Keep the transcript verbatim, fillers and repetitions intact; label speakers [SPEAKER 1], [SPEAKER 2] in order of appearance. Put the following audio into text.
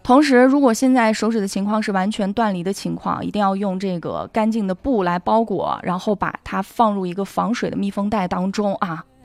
[SPEAKER 1] 同时，如果现在手指的情况是完全断离的情况，一定要用这个干净的布来包裹，然后把它放入一个防水的密封袋当中啊，